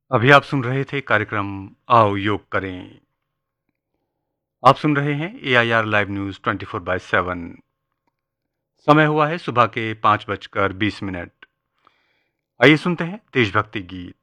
अभी आप सुन रहे थे कार्यक्रम आओ योग करें। आप सुन रहे हैं AIR लाइव न्यूज 24/7। समय हुआ है सुबह के 5:20। आइए सुनते हैं देशभक्ति गीत।